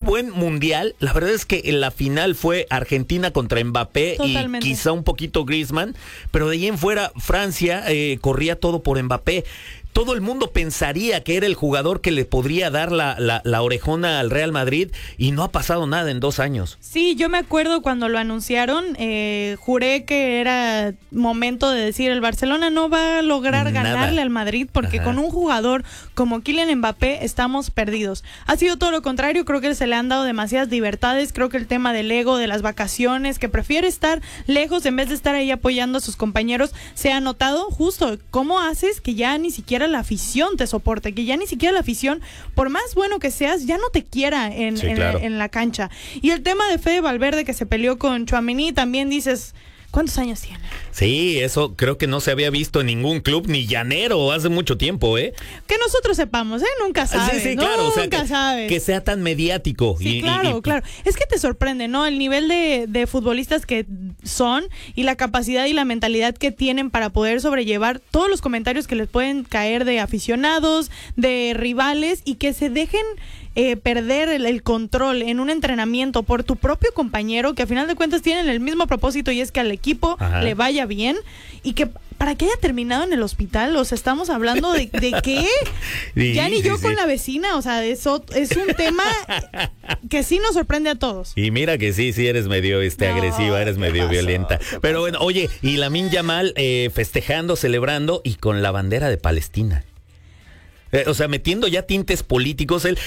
buen mundial. La verdad es que en la final fue Argentina contra Mbappé. Totalmente. Y quizá un poquito Griezmann, pero de ahí en fuera Francia corría todo por Mbappé. Todo el mundo pensaría que era el jugador que le podría dar la orejona al Real Madrid y no ha pasado nada en 2 años. Sí, yo me acuerdo cuando lo anunciaron, juré que era momento de decir el Barcelona no va a lograr ganarle al Madrid porque con un jugador como Kylian Mbappé estamos perdidos. Ha sido todo lo contrario, creo que se le han dado demasiadas libertades, creo que el tema del ego, de las vacaciones, que prefiere estar lejos en vez de estar ahí apoyando a sus compañeros, se ha notado justo cómo haces que ya ni siquiera la afición te soporte, que ya ni siquiera la afición, por más bueno que seas, ya no te quiera en la cancha. Y el tema de Fede Valverde que se peleó con Tchouaméni, también dices, ¿cuántos años tiene? Sí, eso creo que no se había visto en ningún club ni llanero hace mucho tiempo, ¿eh? Que nosotros sepamos, Nunca sabes. Sí, claro, nunca sabes. Que sea tan mediático. Sí, claro. Es que te sorprende, ¿no? El nivel de futbolistas que son y la capacidad y la mentalidad que tienen para poder sobrellevar todos los comentarios que les pueden caer de aficionados, de rivales y que se dejen perder el control en un entrenamiento por tu propio compañero, que a final de cuentas tienen el mismo propósito y es que al equipo le vaya bien y que para que haya terminado en el hospital, o sea, estamos hablando de qué, ya ni yo con la vecina, o sea, eso es un tema que sí nos sorprende a todos. Y mira que sí eres medio agresiva, eres medio violenta. Pero bueno, oye, y Lamine Yamal festejando, celebrando y con la bandera de Palestina. O sea, metiendo ya tintes políticos, él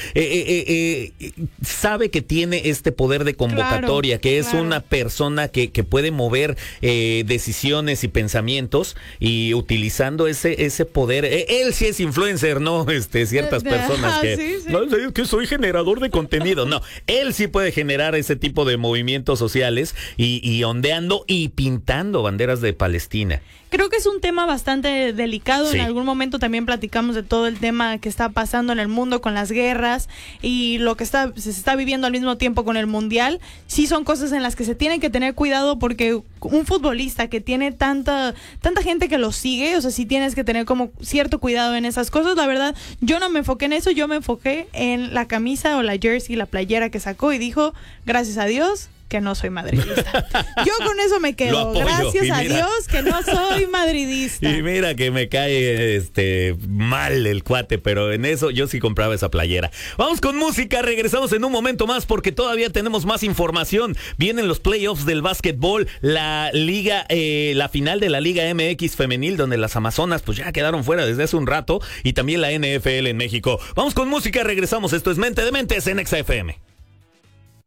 sabe que tiene este poder de convocatoria, que es una persona que puede mover decisiones y pensamientos y utilizando ese poder. Él sí es influencer, ¿no? Ciertas personas que no, es que soy generador de contenido. No, él sí puede generar ese tipo de movimientos sociales y ondeando y pintando banderas de Palestina. Creo que es un tema bastante delicado. Sí. En algún momento también platicamos de todo el tema que está pasando en el mundo con las guerras y lo que se está viviendo al mismo tiempo con el mundial. Sí son cosas en las que se tienen que tener cuidado porque un futbolista que tiene tanta gente que lo sigue, o sea, sí tienes que tener como cierto cuidado en esas cosas. La verdad, yo no me enfoqué en eso, yo me enfoqué en la camisa o la jersey, la playera que sacó y dijo, gracias a Dios que no soy madridista. Yo con eso me quedo. Gracias a Dios que no soy madridista. Y mira que me cae mal el cuate, pero en eso yo sí compraba esa playera. Vamos con música, regresamos en un momento más porque todavía tenemos más información. Vienen los playoffs del básquetbol, la liga, la final de la Liga MX femenil, donde las Amazonas pues ya quedaron fuera desde hace un rato, y también la NFL en México. Vamos con música, regresamos. Esto es Mente de Mentes en XFM.